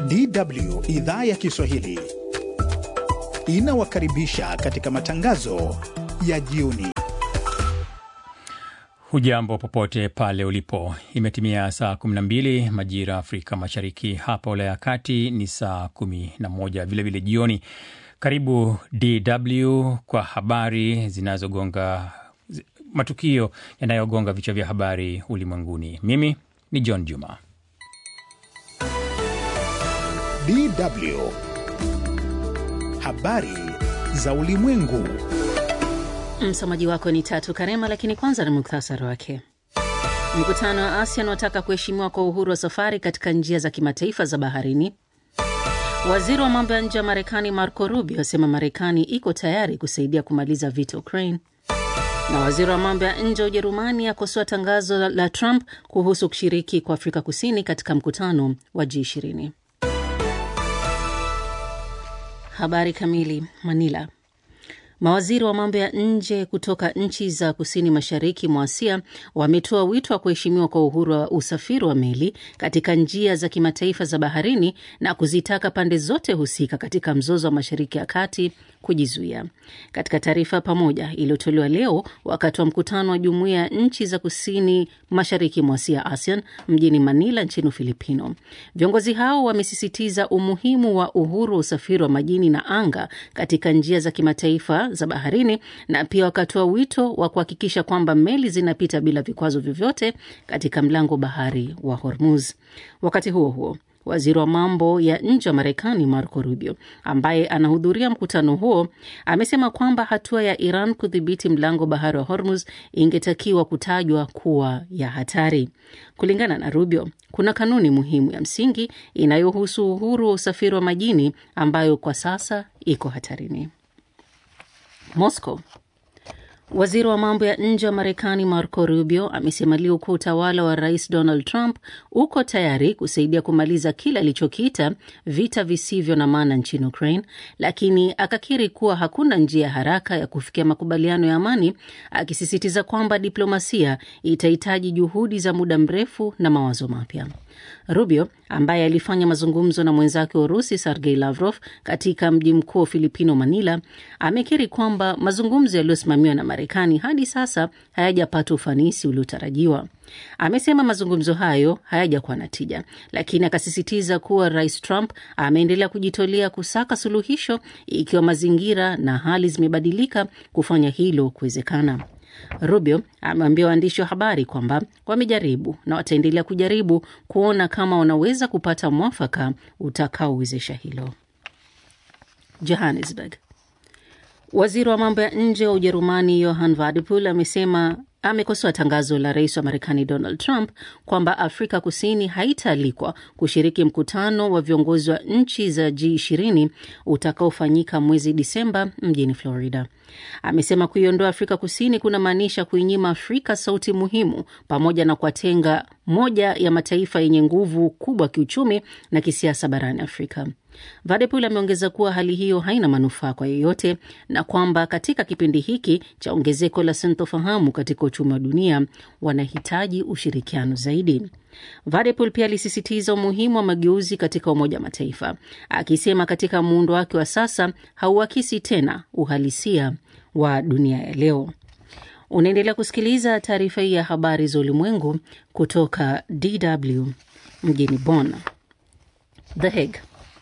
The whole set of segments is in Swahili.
DW idhaa ya Kiswahili inawakaribisha katika matangazo ya jioni. Hujambo popote pale ulipo. Imetimia saa 12 majira Afrika Mashariki, hapa Ulaya ya Kati ni saa 11 vile vile jioni. Karibu DW kwa habari zinazogonga matukio yanayogonga vichwa vya habari ulimwenguni. Mimi ni John Juma. DW habari za ulimwengu. Msomaji wako ni Tatu Karema, lakini kwanza na muktasari wake. Mkutano wa ASEAN unataka kuheshimiwa kwa uhuru wa safari katika njia za kimataifa za baharini. Waziri wa mambo ya nje wa Marekani Marco Rubio asema Marekani iko tayari kusaidia kumaliza vita Ukraine. Na waziri wa mambo ya nje wa Ujerumani akosoa tangazo la Trump kuhusu kushiriki kwa Afrika Kusini katika mkutano wa G20. Habari kamili. Manila. Mawaziri wa mambo ya nje kutoka nchi za kusini mashariki mwa Asia wametoa wito wa kuheshimiwa kwa uhuru wa usafiri wa meli katika njia za kimataifa za baharini na kuzitaka pande zote husika katika mzozo wa Mashariki ya Kati kujizuia. Katika taarifa pamoja iliyotolewa leo wakati wa mkutano wa Jumuiya ya Nchi za Kusini Mashariki mwa Asia ASEAN mjini Manila nchini Ufilipino, viongozi hao wamesisitiza umuhimu wa uhuru wa usafiri wa majini na anga katika njia za kimataifa za baharini, na pia wakatoa wito wa kuhakikisha kwamba meli zinapita bila vikwazo vyovyote katika mlango bahari wa Hormuz. Wakati huo huo, waziri wa mambo ya nje wa Marekani Marco Rubio, ambaye anahudhuria mkutano huo, amesema kwamba hatua ya Iran kudhibiti mlango bahari wa Hormuz ingetakiwa kutajwa kuwa ya hatari. Kulingana na Rubio, kuna kanuni muhimu ya msingi inayohusu uhuru wa usafiri wa majini ambayo kwa sasa iko hatarini. Moscow. Waziri wa mambo ya nje wa Marekani Marco Rubio amesema leo kuwa utawala wa Rais Donald Trump uko tayari kusaidia kumaliza kile alichokiita vita visivyo na maana nchini Ukraine, lakini akakiri kuwa hakuna njia haraka ya kufikia makubaliano ya amani, akisisitiza kwamba diplomasia itahitaji juhudi za muda mrefu na mawazo mapya. Rubio, ambaye alifanya mazungumzo na mwenzake wa Urusi Sergei Lavrov katika mji mkuu wa Filipino Manila, amekiri kwamba mazungumzo yaliyosimamiwa na Marekani hadi sasa hayajapata ufanisi uliotarajiwa. Amesema mazungumzo hayo hayajakuwa na tija, lakini akasisitiza kuwa Rais Trump ameendelea kujitolea kusaka suluhisho ikiwa mazingira na hali zimebadilika kufanya hilo kuwezekana. Rubio ameambia waandishi wa habari kwamba wamejaribu na wataendelea kujaribu kuona kama wanaweza kupata mwafaka utakaowezesha hilo. Johannesburg. Waziri wa mambo ya nje wa Ujerumani Johann Wadephul amesema amekosoa tangazo la rais wa Marekani Donald Trump kwamba Afrika Kusini haitaalikwa kushiriki mkutano wa viongozi wa nchi za G20 utakaofanyika mwezi Disemba mjini Florida. Amesema kuiondoa Afrika Kusini kuna maanisha kuinyima Afrika sauti muhimu pamoja na kuwatenga moja ya mataifa yenye nguvu kubwa kiuchumi na kisiasa barani Afrika. Wadephul ameongeza kuwa hali hiyo haina manufaa kwa yeyote na kwamba katika kipindi hiki cha ongezeko la sintofahamu katika uchumi wa dunia wanahitaji ushirikiano zaidi. Wadephul pia alisisitiza umuhimu wa mageuzi katika Umoja wa Mataifa, akisema katika muundo wake wa sasa hauakisi tena uhalisia wa dunia ya leo. Unaendelea kusikiliza taarifa hii ya habari za ulimwengu kutoka DW mjini Bonn. The Hague.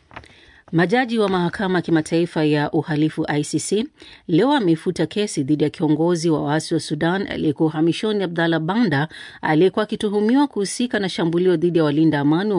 Majaji wa mahakama ya kimataifa ya uhalifu ICC leo amefuta kesi dhidi ya kiongozi wa waasi wa Sudan aliyekuwa uhamishoni Abdallah Banda, aliyekuwa akituhumiwa kuhusika na shambulio dhidi ya walinda amani wa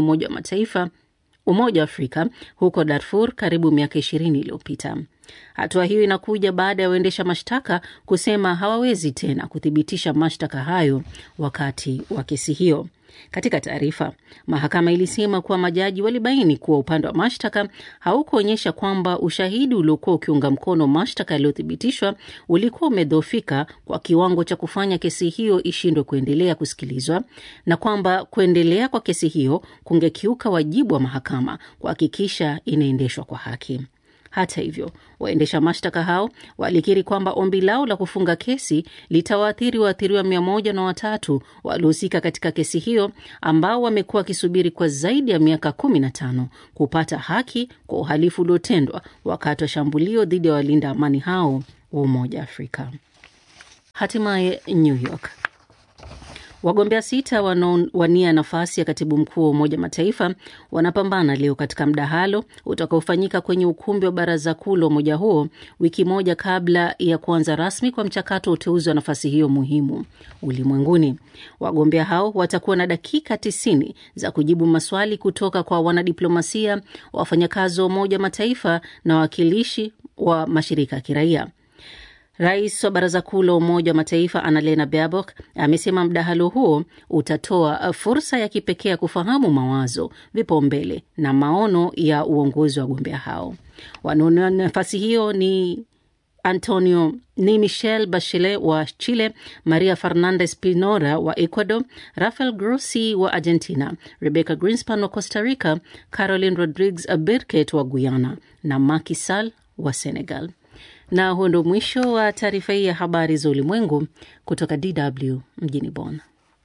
Umoja wa Afrika huko Darfur karibu miaka 20 iliyopita. Hatua hiyo inakuja baada ya waendesha mashtaka kusema hawawezi tena kuthibitisha mashtaka hayo wakati wa kesi hiyo. Katika taarifa, mahakama ilisema kuwa majaji walibaini kuwa upande wa mashtaka haukuonyesha kwamba ushahidi uliokuwa ukiunga mkono mashtaka yaliyothibitishwa ulikuwa umedhoofika kwa kiwango cha kufanya kesi hiyo ishindwe kuendelea kusikilizwa, na kwamba kuendelea kwa kesi hiyo kungekiuka wajibu wa mahakama kuhakikisha inaendeshwa kwa haki. Hata hivyo, waendesha mashtaka hao walikiri kwamba ombi lao la kufunga kesi litawaathiri waathiriwa 103 waliohusika katika kesi hiyo, ambao wamekuwa wakisubiri kwa zaidi ya miaka 15 kupata haki kwa uhalifu uliotendwa wakati wa shambulio dhidi ya walinda amani hao wa Umoja wa Afrika. Hatimaye New York. Wagombea 6 wanaowania nafasi ya katibu mkuu wa Umoja Mataifa wanapambana leo katika mdahalo utakaofanyika kwenye ukumbi wa baraza kuu la umoja huo, wiki moja kabla ya kuanza rasmi kwa mchakato wa uteuzi wa nafasi hiyo muhimu ulimwenguni. Wagombea hao watakuwa na dakika 90 za kujibu maswali kutoka kwa wanadiplomasia, wafanyakazi wa Umoja Mataifa na wawakilishi wa mashirika ya kiraia. Rais wa Baraza Kuu la Umoja wa Mataifa Annalena Baerbock amesema mdahalo huo utatoa fursa ya kipekee ya kufahamu mawazo, vipaumbele na maono ya uongozi wa wagombea hao. Wanaowania nafasi hiyo ni Michelle Bachelet wa Chile, Maria Fernandez Pinora wa Ecuador, Rafael Grossi wa Argentina, Rebecca Greenspan wa Costa Rica, Caroline Rodriguez Burkett wa Guyana na Macky Sall wa Senegal. Na huo ndo mwisho wa taarifa hii ya habari za ulimwengu kutoka DW mjini Bonn.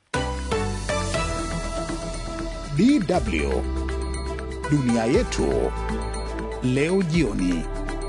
DW Dunia Yetu leo jioni.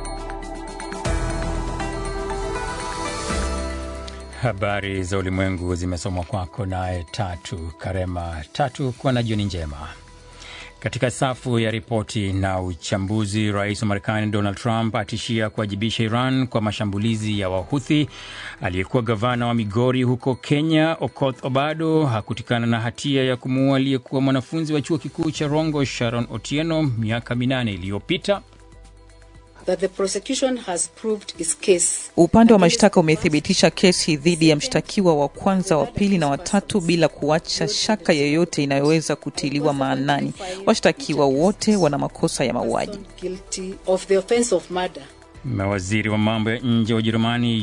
Habari za ulimwengu zimesomwa kwako naye Tatu Karema. Tatu, kuwa na jioni njema. Katika safu ya ripoti na uchambuzi, rais wa Marekani Donald Trump atishia kuwajibisha Iran kwa mashambulizi ya Wahuthi. Aliyekuwa gavana wa Migori huko Kenya, Okoth Obado, hakutikana na hatia ya kumuua aliyekuwa mwanafunzi wa chuo kikuu cha Rongo, Sharon Otieno, miaka 8 iliyopita. Upande wa mashtaka umethibitisha kesi dhidi ya mshtakiwa wa kwanza, wa pili na watatu bila kuacha shaka yoyote inayoweza kutiliwa maanani. Washtakiwa wote wana makosa ya mauaji. Waziri wa mambo ya nje wa Ujerumani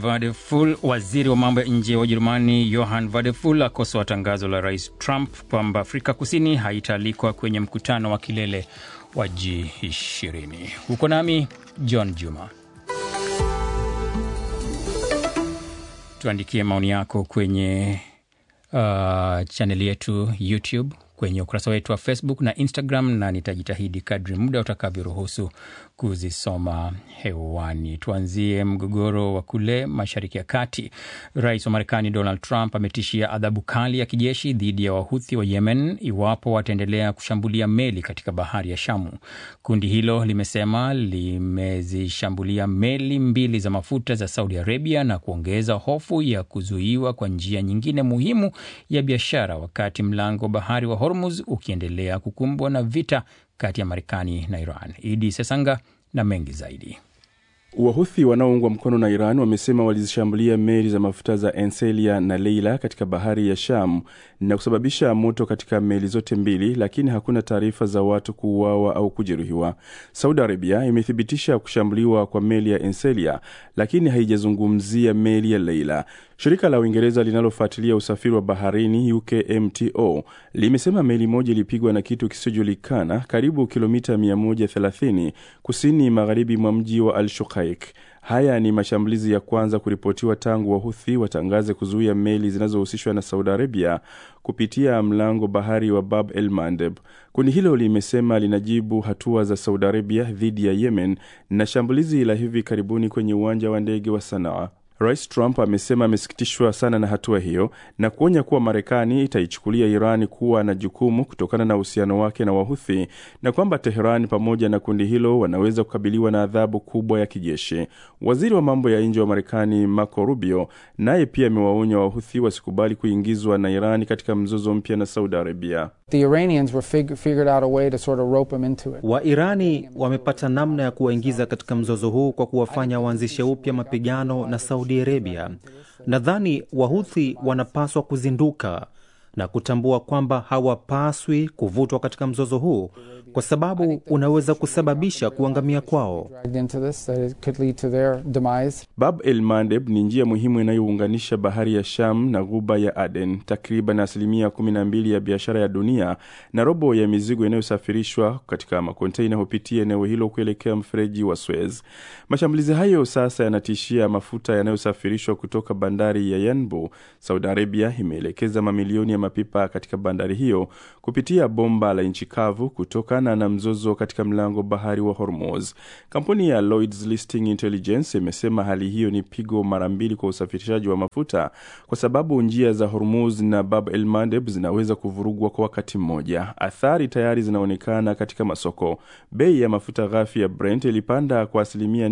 Johann Wadephul akosoa tangazo la Rais Trump kwamba Afrika Kusini haitaalikwa kwenye mkutano wa kilele wa G20. Huko nami John Juma. Tuandikie maoni yako kwenye channel yetu YouTube, kwenye ukurasa wetu wa Facebook na Instagram, na nitajitahidi kadri muda utakavyoruhusu kuzisoma hewani. Tuanzie mgogoro wa kule Mashariki ya Kati. Rais wa Marekani Donald Trump ametishia adhabu kali ya kijeshi dhidi ya Wahuthi wa Yemen iwapo wataendelea kushambulia meli katika bahari ya Shamu. Kundi hilo limesema limezishambulia meli 2 za mafuta za Saudi Arabia na kuongeza hofu ya kuzuiwa kwa njia nyingine muhimu ya biashara, wakati mlango bahari wa Hormuz ukiendelea kukumbwa na vita kati ya Marekani na Iran. Idi Sesanga na mengi zaidi. Wahuthi wanaoungwa mkono na Iran wamesema walizishambulia meli za mafuta za Enselia na Leila katika bahari ya Sham na kusababisha moto katika meli zote 2, lakini hakuna taarifa za watu kuuawa au kujeruhiwa. Saudi Arabia imethibitisha kushambuliwa kwa meli ya Enselia, lakini haijazungumzia meli ya Leila. Shirika la Uingereza linalofuatilia usafiri wa baharini UKMTO limesema meli moja ilipigwa na kitu kisichojulikana karibu kilomita 130 kusini magharibi mwa mji wa Al-Shuqaiq. Haya ni mashambulizi ya kwanza kuripotiwa tangu Wahuthi watangaze kuzuia meli zinazohusishwa na Saudi Arabia kupitia mlango bahari wa Bab el-Mandeb. Kundi hilo limesema linajibu hatua za Saudi Arabia dhidi ya Yemen na shambulizi la hivi karibuni kwenye uwanja wa ndege wa Sanaa. Rais Trump amesema amesikitishwa sana na hatua hiyo na kuonya kuwa Marekani itaichukulia Iran kuwa na jukumu kutokana na uhusiano wake na Wahuthi, na kwamba Tehran pamoja na kundi hilo wanaweza kukabiliwa na adhabu kubwa ya kijeshi. Waziri wa mambo ya nje wa Marekani Marco Rubio naye pia amewaonya Wahuthi wasikubali kuingizwa na Iran katika mzozo mpya na Saudi Arabia. The Iranians figured out a way to sort of rope them into it. Wairani wamepata namna ya kuwaingiza katika mzozo huu kwa kuwafanya waanzishe upya mapigano na Saudi Arabia. Nadhani Wahuthi wanapaswa kuzinduka na kutambua kwamba hawapaswi kuvutwa katika mzozo huu kwa sababu unaweza kusababisha kuangamia kwao. Bab el Mandeb ni njia muhimu inayounganisha bahari ya Sham na ghuba ya Aden. Takriban 12% ya biashara ya dunia na robo ya mizigo inayosafirishwa katika makonteina hupitia eneo hilo kuelekea mfereji wa Suez. Mashambulizi hayo sasa yanatishia mafuta yanayosafirishwa kutoka bandari ya Yanbu. Saudi Arabia imeelekeza mamilioni ya mapipa katika bandari hiyo kupitia bomba la nchi kavu kutokana na mzozo katika mlango bahari wa Hormuz. Kampuni ya Lloyd's Listing Intelligence imesema hali hiyo ni pigo mara mbili kwa usafirishaji wa mafuta kwa sababu njia za Hormuz na Bab el Mandeb zinaweza kuvurugwa kwa wakati mmoja. Athari tayari zinaonekana katika masoko. Bei ya mafuta ghafi ya Brent ilipanda kwa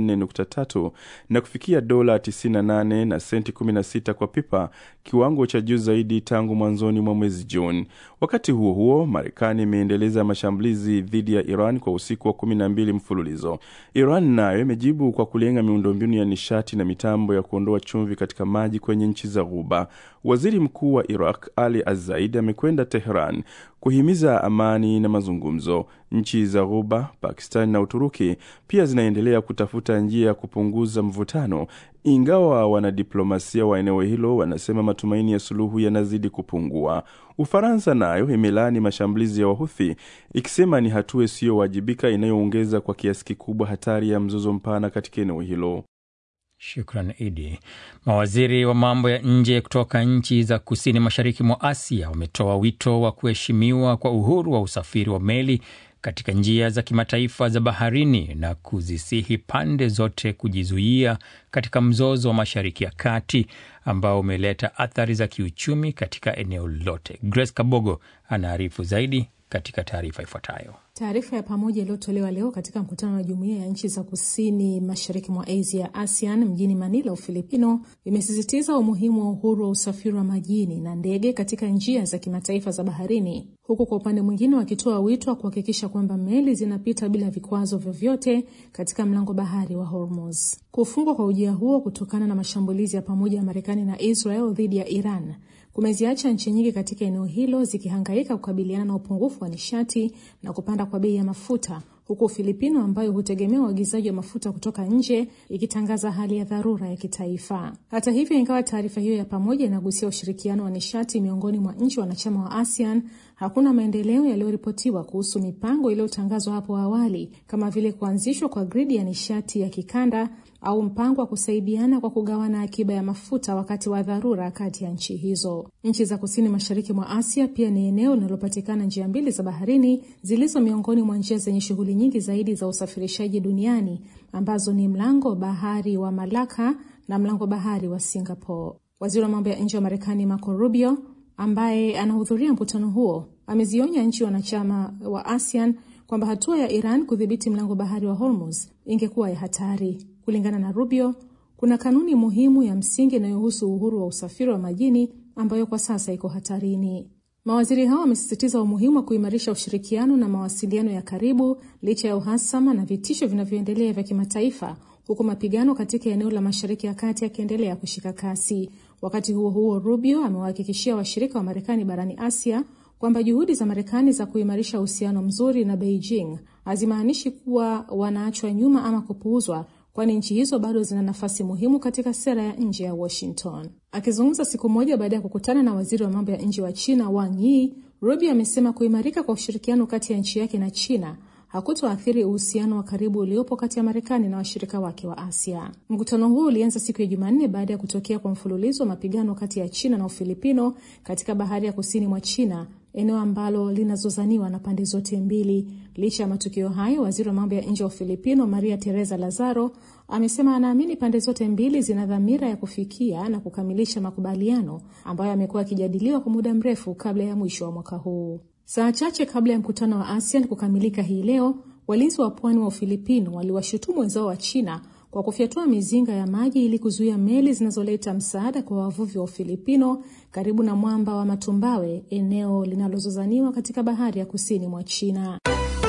4.3 na kufikia dola 98 na senti 16 kwa pipa, kiwango cha juu zaidi tangu mwanzoni mwa mwezi Juni. Wakati huo huo, Marekani imeendeleza mashambulizi dhidi ya Iran kwa usiku wa 12 mfululizo. Iran nayo imejibu kwa kulenga miundombinu ya nishati na mitambo ya kuondoa chumvi katika maji kwenye nchi za Ghuba. Waziri Mkuu wa Iraq Ali Al-Zaid amekwenda Tehran kuhimiza amani na mazungumzo. Nchi za Ghuba, Pakistan na Uturuki pia zinaendelea kutafuta njia ya kupunguza mvutano, ingawa wanadiplomasia wa eneo hilo wanasema matumaini ya suluhu yanazidi kupungua. Ufaransa nayo imelaani mashambulizi ya Wahuthi ikisema ni hatua isiyowajibika inayoongeza kwa kiasi kikubwa hatari ya mzozo mpana katika eneo hilo. Shukran Idi. Mawaziri wa mambo ya nje kutoka nchi za kusini mashariki mwa Asia wametoa wito wa kuheshimiwa kwa uhuru wa usafiri wa meli katika njia za kimataifa za baharini na kuzisihi pande zote kujizuia katika mzozo wa Mashariki ya Kati ambao umeleta athari za kiuchumi katika eneo lote. Grace Kabogo anaarifu zaidi katika taarifa ifuatayo. Taarifa ya pamoja iliyotolewa leo katika mkutano wa Jumuiya ya Nchi za Kusini Mashariki mwa Asia ASEAN mjini Manila, Ufilipino, imesisitiza umuhimu wa uhuru wa usafiri wa majini na ndege katika njia za kimataifa za baharini, huku kwa upande mwingine wakitoa wito wa kuhakikisha kwamba meli zinapita bila vikwazo vyovyote katika mlango bahari wa Hormuz. Kufungwa kwa ujia huo kutokana na mashambulizi ya pamoja ya Marekani na Israel dhidi ya Iran kumeziacha nchi nyingi katika eneo hilo zikihangaika kukabiliana na upungufu wa nishati na kupanda kwa bei ya mafuta, huku Ufilipino ambayo hutegemea uagizaji wa mafuta kutoka nje ikitangaza hali ya dharura ya kitaifa. Hata hivyo, ingawa taarifa hiyo ya pamoja inagusia ushirikiano wa nishati miongoni mwa nchi wanachama wa ASEAN, hakuna maendeleo yaliyoripotiwa kuhusu mipango iliyotangazwa hapo awali kama vile kuanzishwa kwa gridi ya nishati ya kikanda au mpango wa kusaidiana kwa kugawana akiba ya mafuta wakati wa dharura kati ya nchi hizo. Nchi za kusini mashariki mwa Asia pia ni eneo linalopatikana njia mbili za baharini zilizo miongoni mwa njia zenye shughuli nyingi zaidi za usafirishaji duniani, ambazo ni mlango bahari wa Malacca na mlango bahari wa Singapore. Waziri wa mambo ya nje wa Marekani Marco Rubio, ambaye anahudhuria mkutano huo, amezionya nchi wanachama wa ASEAN kwamba hatua ya Iran kudhibiti mlango bahari wa Hormuz ingekuwa ya hatari. Kulingana na Rubio, kuna kanuni muhimu ya msingi inayohusu uhuru wa usafiri wa majini ambayo kwa sasa iko hatarini. Mawaziri hao wamesisitiza umuhimu wa kuimarisha ushirikiano na mawasiliano ya karibu licha ya uhasama na vitisho vinavyoendelea vya kimataifa, huku mapigano katika eneo la Mashariki ya Kati yakiendelea kushika kasi. Wakati huo huo, Rubio amewahakikishia washirika wa Marekani barani Asia kwamba juhudi za Marekani za kuimarisha uhusiano mzuri na Beijing hazimaanishi kuwa wanaachwa nyuma ama kupuuzwa, kwani nchi hizo bado zina nafasi muhimu katika sera ya nje ya Washington. Akizungumza siku moja baada ya kukutana na waziri wa mambo ya nje wa China Wang Yi, Rubio amesema kuimarika kwa ushirikiano kati ya nchi yake na China hakutoathiri uhusiano wa karibu uliopo kati ya Marekani na washirika wake wa Asia. Mkutano huu ulianza siku ya Jumanne baada ya kutokea kwa mfululizo wa mapigano kati ya China na Ufilipino katika bahari ya kusini mwa China, eneo ambalo linazozaniwa na pande zote mbili. Licha ya matukio hayo, waziri wa mambo ya nje wa Ufilipino Maria Teresa Lazaro amesema anaamini pande zote mbili zina dhamira ya kufikia na kukamilisha makubaliano ambayo yamekuwa yakijadiliwa kwa muda mrefu kabla ya mwisho wa mwaka huu. Saa chache kabla ya mkutano wa ASEAN kukamilika hii leo, walinzi wa pwani wa Ufilipino waliwashutumu wenzao wa China kwa kufyatua mizinga ya maji ili kuzuia meli zinazoleta msaada kwa wavuvi wa Ufilipino karibu na mwamba wa Matumbawe, eneo linalozozaniwa katika bahari ya kusini mwa China.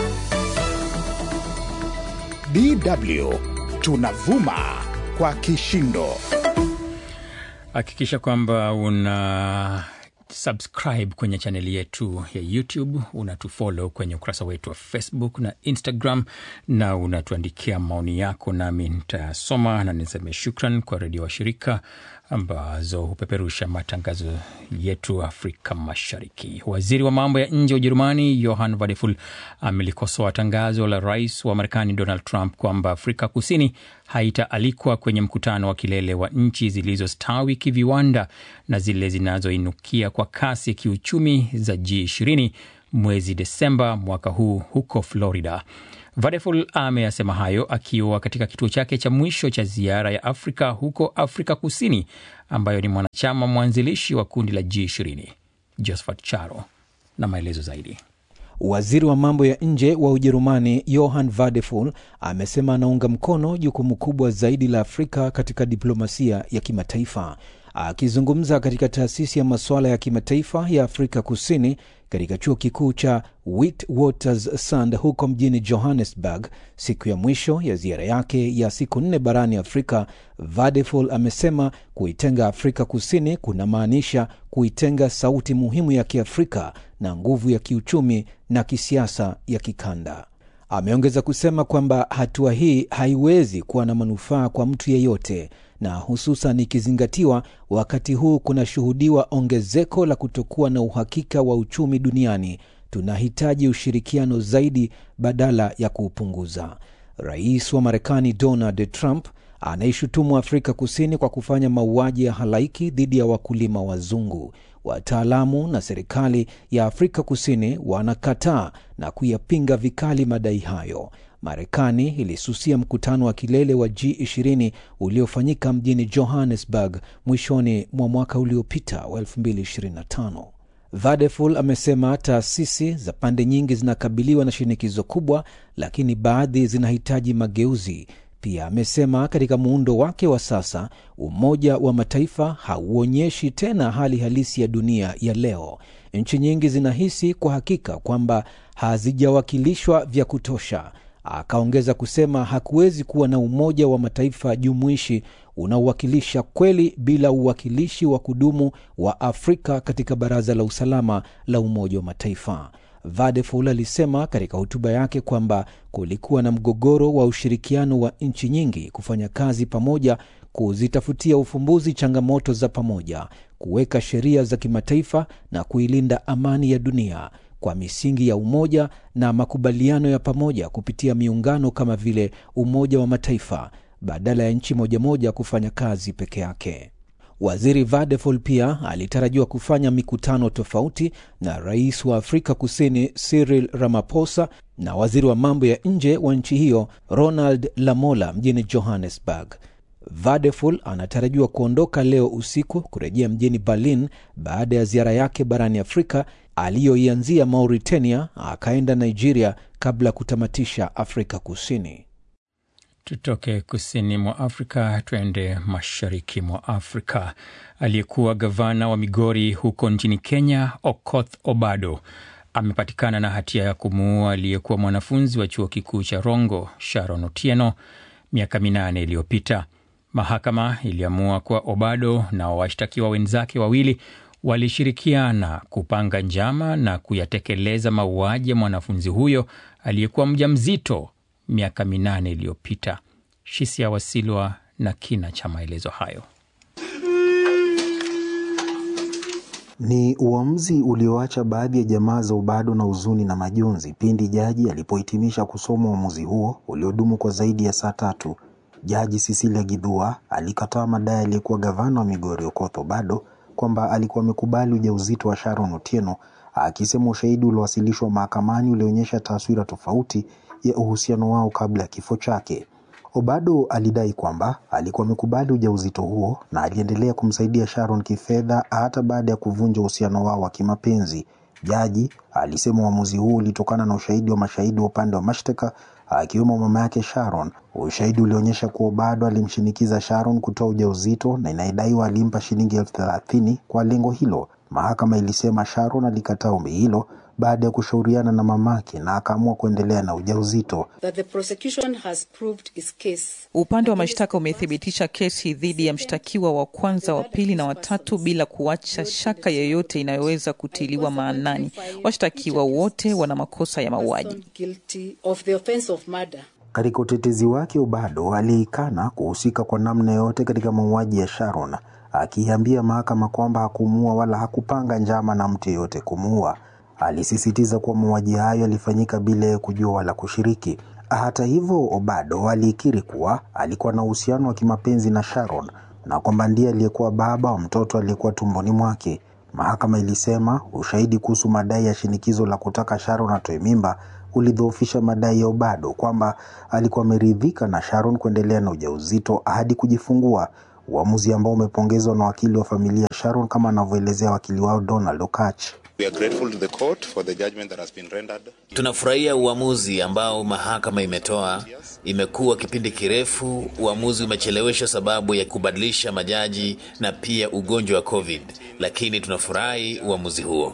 DW tunavuma kwa kishindo. Hakikisha kwamba subscribe kwenye chaneli yetu ya YouTube, unatufollow kwenye ukurasa wetu wa Facebook na Instagram, na unatuandikia maoni yako nami nitayasoma na niseme shukran kwa redio wa shirika ambazo hupeperusha matangazo yetu Afrika Mashariki. Waziri wa mambo ya nje wa Ujerumani Johann Vadeful amelikosoa tangazo la rais wa Marekani Donald Trump kwamba Afrika Kusini haitaalikwa kwenye mkutano wa kilele wa nchi zilizostawi kiviwanda na zile zinazoinukia kwa kasi kiuchumi za G20 mwezi Desemba mwaka huu huko Florida. Vadeful ameyasema hayo akiwa katika kituo chake cha mwisho cha ziara ya Afrika huko Afrika Kusini, ambayo ni mwanachama mwanzilishi wa kundi la G20. Josephat Charo na maelezo zaidi. Waziri wa mambo ya nje wa Ujerumani Johann Vadeful amesema anaunga mkono jukumu kubwa zaidi la Afrika katika diplomasia ya kimataifa. Akizungumza katika taasisi ya masuala ya kimataifa ya Afrika Kusini katika chuo kikuu cha Witwatersrand huko mjini Johannesburg siku ya mwisho ya ziara yake ya siku 4 barani Afrika, Vadeful amesema kuitenga Afrika Kusini kunamaanisha kuitenga sauti muhimu ya Kiafrika na nguvu ya kiuchumi na kisiasa ya kikanda. Ameongeza kusema kwamba hatua hii haiwezi kuwa na manufaa kwa mtu yeyote, na hususan ikizingatiwa wakati huu kuna shuhudiwa ongezeko la kutokuwa na uhakika wa uchumi duniani. Tunahitaji ushirikiano zaidi badala ya kuupunguza. Rais wa Marekani Donald Trump anaishutumu Afrika Kusini kwa kufanya mauaji ya halaiki dhidi ya wakulima wazungu. Wataalamu na serikali ya Afrika Kusini wanakataa na kuyapinga vikali madai hayo. Marekani ilisusia mkutano wa kilele wa G20 uliofanyika mjini Johannesburg mwishoni mwa mwaka uliopita wa 2025. Vadeful amesema taasisi za pande nyingi zinakabiliwa na shinikizo kubwa, lakini baadhi zinahitaji mageuzi. Pia amesema katika muundo wake wa sasa, Umoja wa Mataifa hauonyeshi tena hali halisi ya dunia ya leo. Nchi nyingi zinahisi kwa hakika kwamba hazijawakilishwa vya kutosha. Akaongeza kusema hakuwezi kuwa na Umoja wa Mataifa jumuishi unaowakilisha kweli bila uwakilishi wa kudumu wa Afrika katika Baraza la Usalama la Umoja wa Mataifa. Vadeful alisema katika hotuba yake kwamba kulikuwa na mgogoro wa ushirikiano wa nchi nyingi kufanya kazi pamoja, kuzitafutia ufumbuzi changamoto za pamoja, kuweka sheria za kimataifa na kuilinda amani ya dunia kwa misingi ya umoja na makubaliano ya pamoja kupitia miungano kama vile Umoja wa Mataifa, badala ya nchi moja kufanya kazi peke yake. Waziri Vadeful pia alitarajiwa kufanya mikutano tofauti na rais wa Afrika Kusini Cyril Ramaphosa na waziri wa mambo ya nje wa nchi hiyo Ronald Lamola mjini Johannesburg. Vadeful anatarajiwa kuondoka leo usiku kurejea mjini Berlin baada ya ziara yake barani Afrika aliyoianzia Mauritania, akaenda Nigeria kabla kutamatisha Afrika Kusini. Tutoke kusini mwa Afrika tuende mashariki mwa Afrika. Aliyekuwa gavana wa Migori huko nchini Kenya, Okoth Obado, amepatikana na hatia ya kumuua aliyekuwa mwanafunzi wa chuo kikuu cha Rongo, Sharon Otieno, miaka 8 iliyopita. Mahakama iliamua kuwa Obado na washtakiwa wenzake wawili walishirikiana kupanga njama na kuyatekeleza mauaji ya mwanafunzi huyo aliyekuwa mjamzito miaka 8 iliyopita. Shisia Wasilwa na kina cha maelezo hayo. Ni uamuzi ulioacha baadhi ya jamaa za Obado na huzuni na majonzi pindi jaji alipohitimisha kusoma uamuzi huo uliodumu kwa zaidi ya saa 3. Jaji Cecilia Githua alikataa madai aliyekuwa gavana wa Migori Okoth Obado kwamba alikuwa amekubali ujauzito wa Sharon Otieno, akisema ushahidi uliowasilishwa mahakamani ulionyesha taswira tofauti ya uhusiano wao kabla ya kifo chake. Obado alidai kwamba alikuwa amekubali ujauzito huo na aliendelea kumsaidia Sharon kifedha hata baada ya kuvunja uhusiano wao wa kimapenzi. Jaji alisema uamuzi huo ulitokana na ushahidi wa mashahidi wa upande wa mashtaka, akiwemo mama yake Sharon. Ushahidi ulionyesha kuwa Obado alimshinikiza Sharon kutoa ujauzito na inaidaiwa alimpa shilingi 30,000 kwa lengo hilo. Mahakama ilisema Sharon alikataa ombi hilo baada ya kushauriana na mamake na akaamua kuendelea na ujauzito. Upande wa mashtaka umethibitisha kesi dhidi ya mshtakiwa wa kwanza, wa pili na watatu bila kuacha shaka yoyote inayoweza kutiliwa maanani. Washtakiwa wote wana makosa ya mauaji. Katika utetezi wake, Obado aliikana kuhusika kwa namna yote katika mauaji ya Sharon, akiambia mahakama kwamba hakumuua wala hakupanga njama na mtu yeyote kumuua. Alisisitiza kuwa mauaji hayo yalifanyika bila kujua wala kushiriki. Hata hivyo, Obado alikiri kuwa alikuwa na uhusiano wa kimapenzi na Sharon na kwamba ndiye aliyekuwa baba wa mtoto aliyekuwa tumboni mwake. Mahakama ilisema ushahidi kuhusu madai ya shinikizo la kutaka Sharon atoe mimba ulidhoofisha madai ya Obado kwamba alikuwa ameridhika na Sharon kuendelea na ujauzito hadi kujifungua, uamuzi ambao umepongezwa na wakili wa familia Sharon kama anavyoelezea wakili wao Donald Okach. Tunafurahia uamuzi ambao mahakama imetoa. Imekuwa kipindi kirefu, uamuzi umecheleweshwa sababu ya kubadilisha majaji na pia ugonjwa wa COVID, lakini tunafurahi uamuzi huo.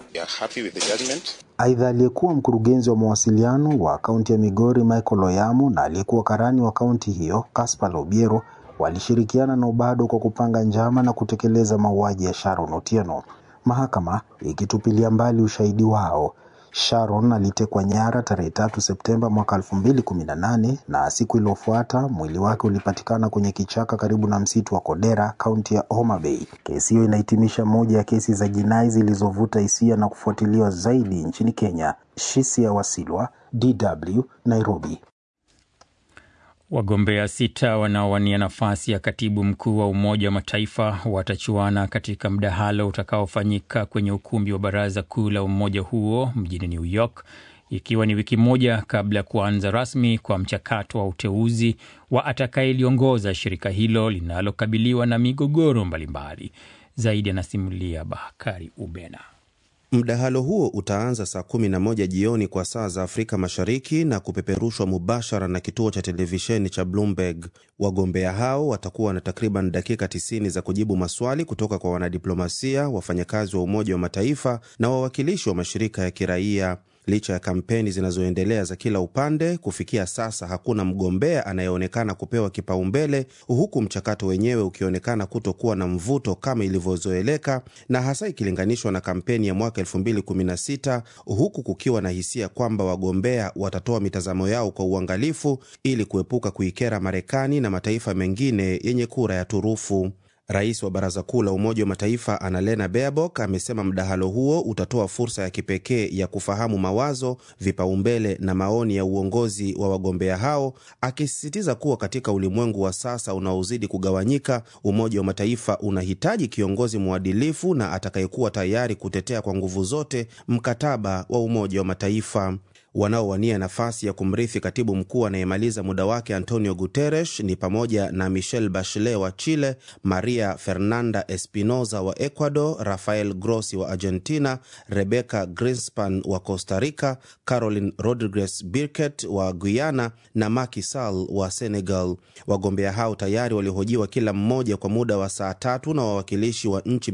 Aidha, aliyekuwa mkurugenzi wa mawasiliano wa kaunti ya Migori Michael Oyamo na aliyekuwa karani wa kaunti hiyo Caspar Obiero walishirikiana na Obado kwa kupanga njama na kutekeleza mauaji ya Sharon Otieno. Mahakama ikitupilia mbali ushahidi wao. Sharon alitekwa nyara tarehe 3 Septemba mwaka 2018 na siku iliyofuata mwili wake ulipatikana kwenye kichaka karibu na msitu wa Kodera, kaunti ya Homa Bay. Kesi hiyo inahitimisha moja ya kesi za jinai zilizovuta hisia na kufuatiliwa zaidi nchini Kenya. Shisia Wasilwa, DW, Nairobi. Wagombea 6 wanaowania nafasi ya katibu mkuu wa Umoja wa Mataifa watachuana katika mdahalo utakaofanyika kwenye ukumbi wa Baraza Kuu la umoja huo mjini New York, ikiwa ni wiki moja kabla ya kuanza rasmi kwa mchakato wa uteuzi wa atakayeliongoza shirika hilo linalokabiliwa na migogoro mbalimbali. Zaidi anasimulia Bakari Ubena. Mdahalo huo utaanza saa 11 jioni kwa saa za Afrika Mashariki na kupeperushwa mubashara na kituo cha televisheni cha Bloomberg. Wagombea hao watakuwa na takriban dakika 90 za kujibu maswali kutoka kwa wanadiplomasia, wafanyakazi wa Umoja wa Mataifa na wawakilishi wa mashirika ya kiraia. Licha ya kampeni zinazoendelea za kila upande, kufikia sasa hakuna mgombea anayeonekana kupewa kipaumbele, huku mchakato wenyewe ukionekana kutokuwa na mvuto kama ilivyozoeleka, na hasa ikilinganishwa na kampeni ya mwaka 2016, huku kukiwa na hisia kwamba wagombea watatoa mitazamo yao kwa uangalifu ili kuepuka kuikera Marekani na mataifa mengine yenye kura ya turufu. Rais wa Baraza Kuu la Umoja wa Mataifa Annalena Baerbock amesema mdahalo huo utatoa fursa ya kipekee ya kufahamu mawazo, vipaumbele na maoni ya uongozi wa wagombea hao, akisisitiza kuwa katika ulimwengu wa sasa unaozidi kugawanyika, Umoja wa Mataifa unahitaji kiongozi mwadilifu na atakayekuwa tayari kutetea kwa nguvu zote mkataba wa Umoja wa Mataifa. Wanaowania nafasi ya kumrithi katibu mkuu anayemaliza muda wake Antonio Guterres ni pamoja na Michelle Bachelet wa Chile, Maria Fernanda Espinosa wa Ecuador, Rafael Grossi wa Argentina, Rebecca Greenspan wa Costa Rica, Caroline Rodriguez Birket wa Guyana na Macky Sall wa Senegal. Wagombea hao tayari walihojiwa kila mmoja kwa muda wa saa 3 na wawakilishi wa nchi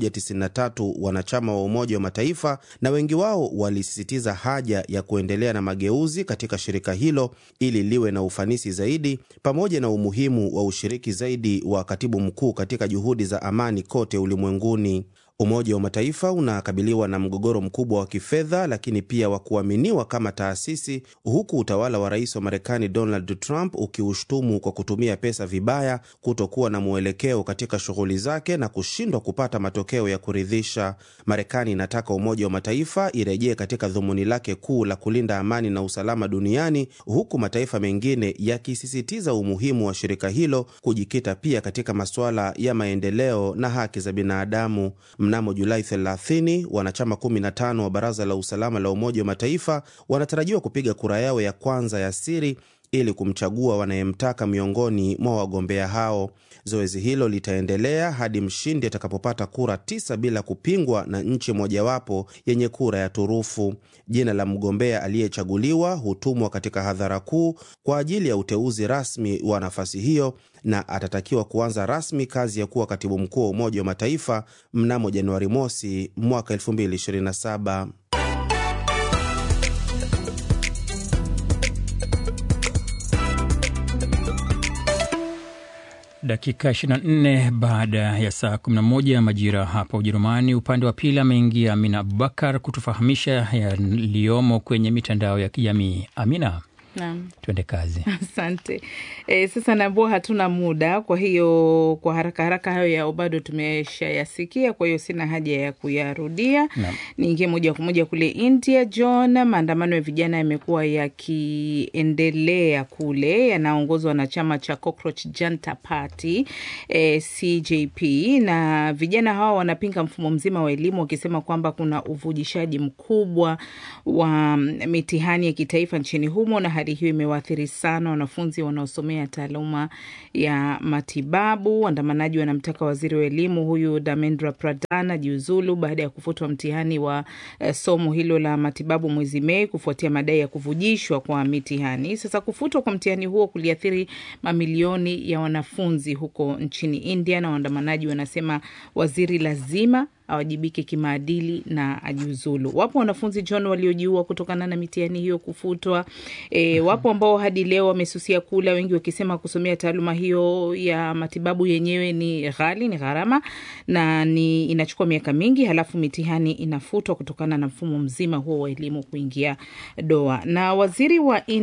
193 wanachama wa Umoja wa Mataifa, na wengi wao walisisitiza haja ya kuendelea na mageuzi katika shirika hilo ili liwe na ufanisi zaidi, pamoja na umuhimu wa ushiriki zaidi wa katibu mkuu katika juhudi za amani kote ulimwenguni. Umoja wa Mataifa unakabiliwa na mgogoro mkubwa wa kifedha, lakini pia wa kuaminiwa kama taasisi, huku utawala wa rais wa Marekani Donald Trump ukiushtumu kwa kutumia pesa vibaya, kutokuwa na mwelekeo katika shughuli zake na kushindwa kupata matokeo ya kuridhisha. Marekani inataka Umoja wa Mataifa irejee katika dhumuni lake kuu la kulinda amani na usalama duniani, huku mataifa mengine yakisisitiza umuhimu wa shirika hilo kujikita pia katika masuala ya maendeleo na haki za binadamu. Mnamo Julai 30, wanachama 15 wa Baraza la Usalama la Umoja wa Mataifa wanatarajiwa kupiga kura yao ya kwanza ya siri ili kumchagua wanayemtaka miongoni mwa wagombea hao. Zoezi hilo litaendelea hadi mshindi atakapopata kura 9 bila kupingwa na nchi mojawapo yenye kura ya turufu. Jina la mgombea aliyechaguliwa hutumwa katika hadhara kuu kwa ajili ya uteuzi rasmi wa nafasi hiyo, na atatakiwa kuanza rasmi kazi ya kuwa katibu mkuu wa Umoja wa Mataifa mnamo Januari mosi mwaka 2027. Dakika 24 baada ya saa 11 majira hapa Ujerumani. Upande wa pili ameingia Amina Abubakar kutufahamisha yaliyomo kwenye mitandao ya kijamii. Amina. Naam. Tuende kazi. Asante. Sasa naambua hatuna muda, kwa hiyo kwa haraka hayo ya bado tumeshayasikia, kwa hiyo sina haja ya kuyarudia. Niingie moja kwa moja kule India. John, maandamano ya vijana yamekuwa yakiendelea kule, yanaongozwa na chama cha Cockroach Janta Party CJP, na vijana hawa wanapinga mfumo mzima wa elimu wakisema kwamba kuna uvujishaji mkubwa wa mitihani ya kitaifa nchini humo, na hali hiyo imewaathiri sana wanafunzi wanaosomea taaluma ya matibabu. Waandamanaji wanamtaka waziri wa elimu huyu Dharmendra Pradhan ajiuzulu baada ya kufutwa mtihani wa somo hilo la matibabu mwezi Mei kufuatia madai ya kuvujishwa kwa mitihani. Sasa kufutwa kwa mtihani huo kuliathiri mamilioni ya wanafunzi huko nchini India, na waandamanaji wanasema waziri lazima awajibike kimaadili na ajiuzulu. Wapo wanafunzi John waliojiua kutokana na mitihani hiyo kufutwa. Wapo ambao hadi leo wamesusia kula, wengi wakisema kusomea taaluma hiyo ya matibabu yenyewe ni ghali, ni gharama, na inachukua miaka mingi, halafu mitihani inafutwa kutokana na mfumo mzima huo wa elimu kuingia doa. Na waziri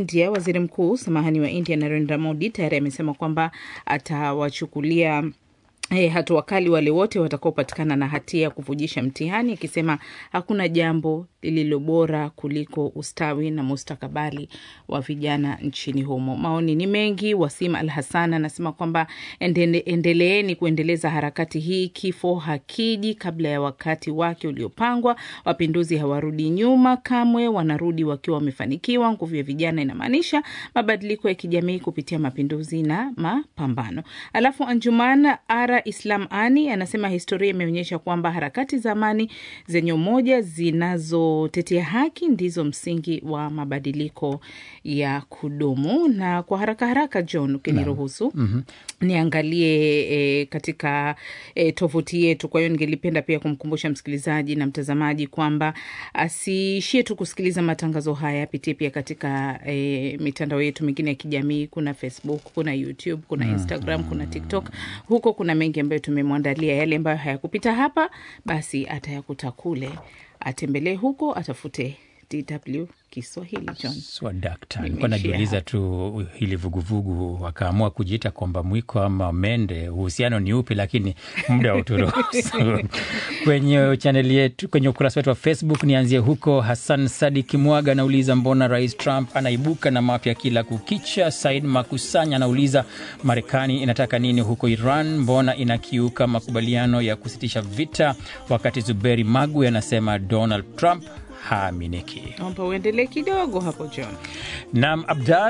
mkuu wa India Narendra Modi tayari amesema kwamba atawachukulia hatua kali wale wote watakaopatikana na hatia ya kuvujisha mtihani, akisema hakuna jambo lililo bora kuliko ustawi na mustakabali wa vijana nchini humo. Maoni ni mengi. Wasim Al-Hassan anasema kwamba endeleeni kuendeleza harakati hii, kifo hakiji kabla ya wakati wake uliopangwa. Wapinduzi hawarudi nyuma kamwe, wanarudi wakiwa wamefanikiwa. Nguvu ya vijana inamaanisha mabadiliko ya kijamii kupitia mapinduzi na mapambano. Alafu Anjuman Islam Ani anasema historia imeonyesha kwamba harakati za amani zenye umoja zinazotetea haki ndizo msingi wa mabadiliko ya kudumu. Na kwa haraka John, ukiniruhusu niangalie katika tovuti yetu. Kwa hiyo ningelipenda pia kumkumbusha msikilizaji na mtazamaji kwamba asiishie tu kusikiliza matangazo haya, apitie pia katika mitandao yetu mingine ya kijamii. Kuna Facebook, kuna YouTube, kuna Instagram, kuna TikTok. Huko kuna mengi ambayo tumemwandalia. Yale ambayo hayakupita hapa, basi atayakuta kule. Atembelee huko, atafute DW Kiswahili. John, nilikuwa najiuliza tu hili vuguvugu wakaamua kujiita kwamba mwiko ama mende, uhusiano ni upi? Lakini muda uturuhusu. Kwenye chaneli yetu, kwenye ukurasa wetu wa Facebook, nianzie huko. Hassan Sadik Mwaga anauliza mbona Rais Trump anaibuka na mapya kila kukicha? Said Makusanya anauliza Marekani inataka nini huko Iran? Mbona inakiuka makubaliano ya kusitisha vita? Wakati Zuberi Magwe anasema Donald Trump haaminiki. Naomba uendelee kidogo hapo John. Naam,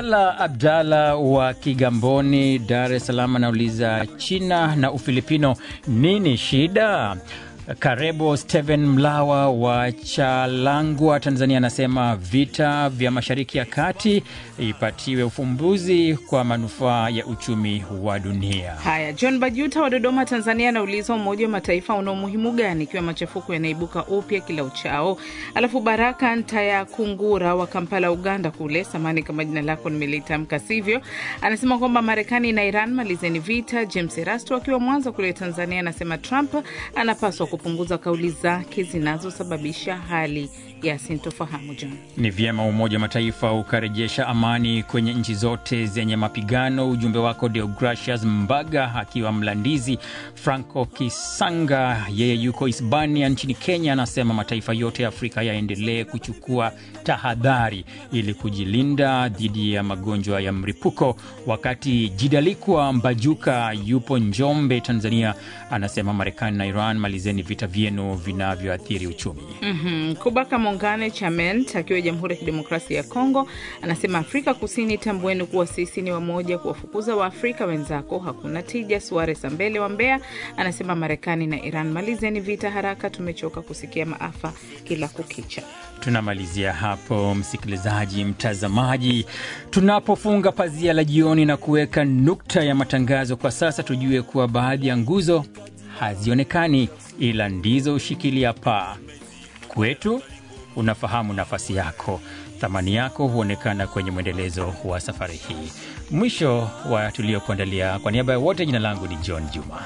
Abdalla wa Kigamboni, Dar es Salaam anauliza China na Ufilipino nini shida? Karebo Steven Mlawa wa Chalangwa, Tanzania anasema vita vya Mashariki ya Kati ipatiwe ufumbuzi kwa manufaa ya uchumi wa dunia. Haya, John Bajuta wa Dodoma, Tanzania anauliza Umoja wa Mataifa una umuhimu gani ikiwa machafuko yanaibuka upya kila uchao? Alafu Baraka Ntaya Kungura wa Kampala, Uganda kule, samani kama jina lako nimelitamka sivyo, anasema kwamba Marekani na Iran malizeni vita. James Erasto akiwa Mwanza kule Tanzania anasema Trump anapaswa kupunguza kauli zake zinazosababisha hali ya sintofahamu. John, ni vyema Umoja wa Mataifa ukarejesha amani kwenye nchi zote zenye mapigano. Ujumbe wako Deogracias Mbaga akiwa Mlandizi. Franco Kisanga yeye yuko Hispania nchini Kenya anasema mataifa yote ya Afrika yaendelee kuchukua tahadhari ili kujilinda dhidi ya magonjwa ya mripuko. Wakati Jidalikwa Mbajuka yupo Njombe, Tanzania anasema Marekani na Iran malizeni vita vyenu vinavyoathiri uchumi. Kubaka Mongane Chament akiwa Jamhuri ya Kidemokrasia ya Kongo anasema Afrika Kusini, tambueni kuwa sisi ni wamoja, kuwafukuza wa Afrika wenzako hakuna tija. Suarez Ambele wa Mbeya anasema Marekani na Iran malizeni vita haraka, tumechoka kusikia maafa kila kukicha. Tunamalizia hapo msikilizaji, mtazamaji, tunapofunga pazia la jioni na kuweka nukta ya matangazo kwa sasa, tujue kuwa baadhi ya nguzo hazionekani ila ndizo ushikilia paa. Kwetu unafahamu nafasi yako. thamani yako huonekana kwenye mwendelezo wa safari hii. Mwisho wa tuliokuandalia, kwa niaba ya wote, jina langu ni John Juma.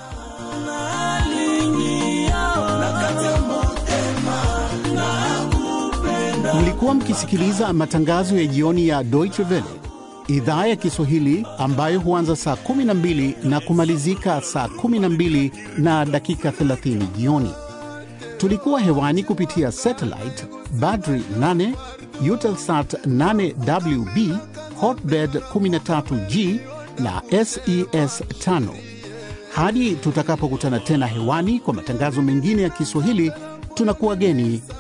Mlikuwa mkisikiliza matangazo ya jioni ya Deutsche Welle, idhaa ya Kiswahili ambayo huanza saa 12 na kumalizika saa 12 na dakika 30 jioni. Tulikuwa hewani kupitia satellite Badri 8, Eutelsat 8WB, Hotbird 13G na SES 5. Hadi tutakapokutana tena hewani kwa matangazo mengine ya Kiswahili, tunakuwageni